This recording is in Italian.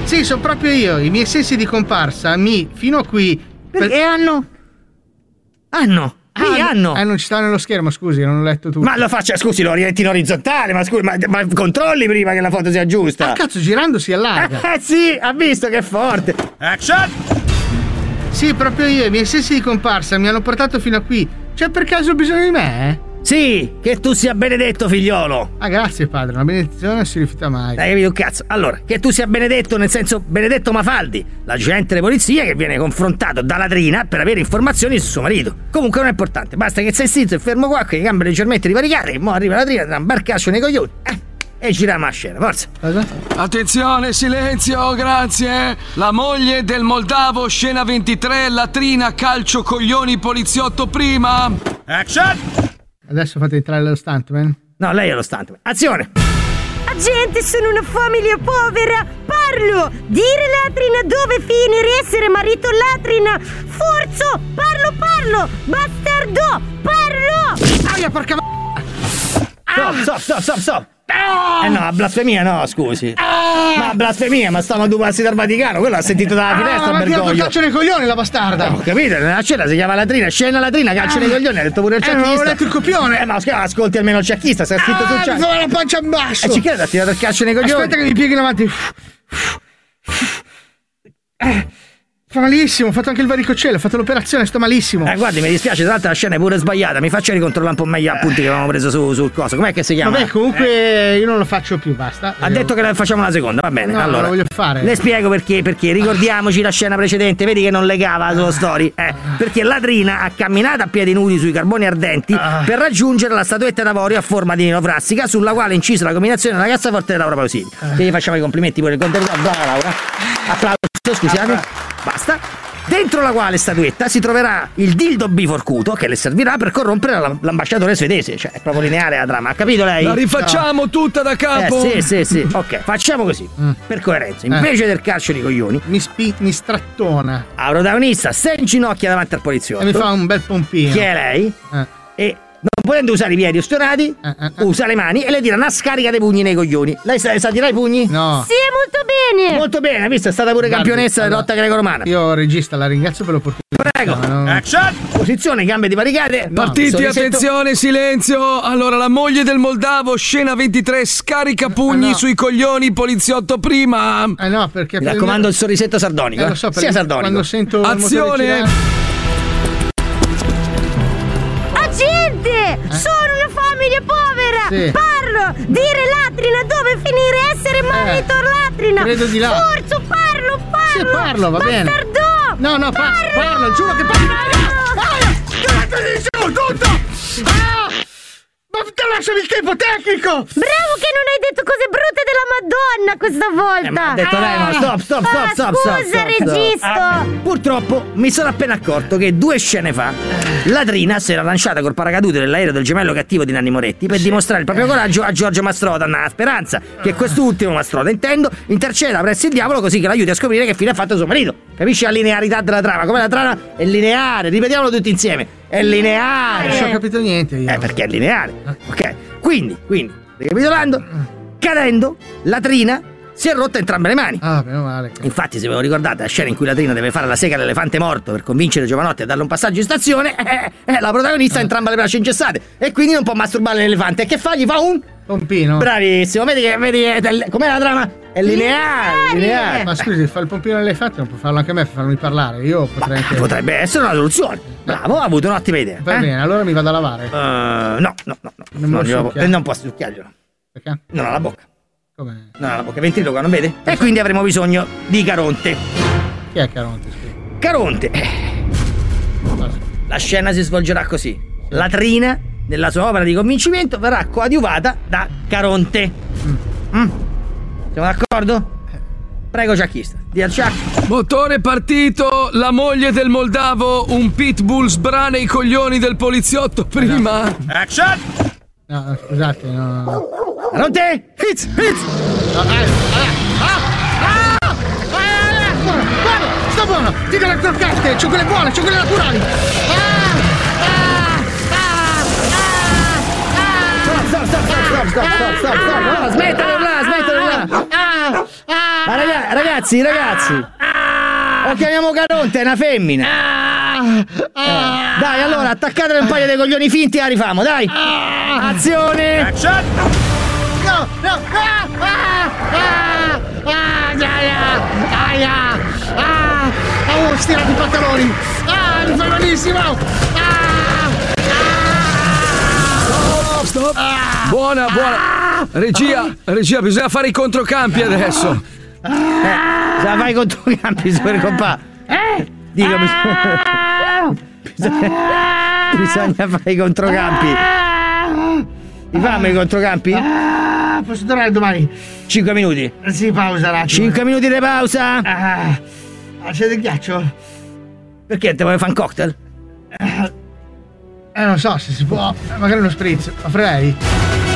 Sì, sono proprio io. I miei sensi di comparsa fino a qui. Perché hanno? Non ci sta nello schermo, scusi, non ho letto tutto. Ma lo faccia, scusi, lo orienti in orizzontale, ma scusi, ma controlli prima che la foto sia giusta. Cazzo, girando si allarga. Sì, ha visto che è forte. Action! Sì, proprio io, i miei sensi di comparsa mi hanno portato fino a qui. C'è per caso bisogno di me, Sì, che tu sia benedetto, figliolo. Grazie padre, una benedizione non si rifiuta mai. Hai capito un cazzo? Allora, che tu sia benedetto nel senso Benedetto Mafaldi, l'agente di polizia che viene confrontato da Latrina per avere informazioni su suo marito. Comunque non è importante, basta che sei zitto e fermo qua, con le gambe leggermente rivaricate, e mo arriva Latrina, tra un barcaccio nei coglioni, e giriamo la scena, forza. Cosa? Attenzione, silenzio, grazie. La moglie del Moldavo, scena 23, Latrina, calcio, coglioni, poliziotto prima. Action! Adesso fate entrare lo stuntman. No, lei è lo stuntman. Azione! Agente, sono una famiglia povera. Parlo! Dire Latrina dove finire essere marito Latrina. Forzo! Parlo! Bastardo! Parlo! Aia, porca Stop! No, blasfemia no, scusi. Ma blasfemia, ma stavano a 2 passi dal Vaticano, quello ha sentito dalla finestra, ma Bergoglio. ti calcio nei coglioni la bastarda. Ho capito, nella scena si chiama Latrina, scena Latrina, calcio nei coglioni, ha detto pure il cecchista. Non ho letto il copione. Ma ascolti almeno il cecchista, se è scritto sul cecchista. Mi fa la pancia in basso. Ci credo, ha tirato il calcio nei coglioni. Aspetta che mi pieghi in avanti. Fa malissimo, ho fatto anche il varicocello, ho fatto l'operazione, sto malissimo. Guardi, mi dispiace, tra l'altro la scena è pure sbagliata. Mi faccia ricontrollare un po' meglio appunti che avevamo preso sul coso. Com'è che si chiama? Vabbè, comunque io non lo faccio più, basta. Ha detto che la facciamo la seconda, va bene. No, allora, lo voglio fare. Le spiego perché, ricordiamoci la scena precedente, vedi che non legava la sua story? Perché Latrina ha camminato a piedi nudi sui carboni ardenti per raggiungere la statuetta d'avorio a forma di neofrassica sulla quale è incisa la combinazione della cassaforte di Laura Pausini. Che gli facciamo i complimenti pure il contenuto. Brava Laura. Applauso, scusate. Basta. Dentro la quale statuetta si troverà il dildo biforcuto che le servirà per corrompere l'ambasciatore svedese. Cioè, è proprio lineare la trama. Ha capito lei? La rifacciamo tutta da capo? Sì. Ok, facciamo così. Per coerenza, invece del calcio di coglioni, mi strattona. la protagonista si inginocchia davanti al poliziotto. E mi fa un bel pompino. Che è lei? E non potendo usare i piedi ustionati, usa le mani e le tira una scarica dei pugni nei coglioni. Lei sa tirare i pugni? No. Sì, molto bene. Molto bene, hai visto? È stata pure campionessa della lotta greco-romana. Io, regista, la ringrazio per l'opportunità. Prego. Action! Posizione, gambe di varicate. Partiti, sorrisetto. attenzione, silenzio. Allora, la moglie del Moldavo, scena 23, scarica pugni sui coglioni, poliziotto prima. No, perché Mi raccomando il sorrisetto sardonico. Lo so, sia sardonico. Quando sento azione! Agente, sono una famiglia povera. Sì. Parlo! Dire Latrina dove finire essere marito Latrina. credo di là. Forzo, parlo! Sì, parlo, va bene. Bastardo! No, parlo, giuro che parlo. Giù, tutto! Ma te lasciami il tempo tecnico! Bravo che non hai detto cose brutte della Madonna questa volta! Ma ha detto lei no, stop. Scusa, regista! Purtroppo mi sono appena accorto che 2 scene fa Latrina si era lanciata col paracadute nell'aereo del gemello cattivo di Nanni Moretti per dimostrare il proprio coraggio a Giorgio Mastrota, nella speranza che quest'ultimo Mastrota, intendo, interceda presso il diavolo così che l'aiuti a scoprire che fine ha fatto suo marito. Capisci la linearità della trama? Come la trama è lineare, ripetiamolo tutti insieme. È lineare! Non ho capito niente io. Perché è lineare. Ok, quindi, ricapitolando, cadendo, Latrina si è rotta entrambe le mani. Meno male. Infatti, se ve lo ricordate, la scena in cui Latrina deve fare la sega all'elefante morto per convincere Giovanotti a darle un passaggio in stazione, la protagonista ha entrambe le braccia ingessate e quindi non può masturbare l'elefante. E che fa? Gli fa un pompino. Bravissimo, vedi com'è la trama? È lineare. Ma scusi, fa il pompino all'elefante, non può farlo anche a me, per farmi parlare. Io potrei anche... Potrebbe essere una soluzione. Bravo, ha avuto un'ottima idea. Va bene, allora mi vado a lavare. No. Non può succhiarglielo. Perché? Non ha la bocca. Come? Non ha la bocca, ventriloquo, non vede? E quindi avremo bisogno di Caronte. Chi è Caronte? Scusi? Caronte. La scena si svolgerà così. Latrina, nella sua opera di convincimento, verrà coadiuvata da Caronte. Siamo d'accordo? Prego, Ciacchista. Di al Ciac. Motore partito, la moglie del Moldavo, un pitbull sbrana i coglioni del poliziotto prima. Action! No, scusate, no. Caronte! Hits! Buono, sta buono! Ti do le croccette, c'ho quelle buone, c'ho quelle naturali! Stop! No, smettila là! Ma Ragazzi. O chiamiamo Caronte, è una femmina. Dai, allora, attaccatele un paio di coglioni finti e la rifamo, dai. Azione. No! Ho stirato i pantaloni! Mi fai malissimo! Stop! Buona! Regia, bisogna fare i controcampi adesso! Bisogna fare i controcampi, super compà! Dico, bisogna fare i controcampi! Li famo i controcampi? Posso tornare domani? 5 minuti! Sì, pausa un attimo. 5 minuti di pausa! C'è del ghiaccio? Perché te vuoi fare un cocktail? Non so se si può. Magari uno spritz. Ma fregai?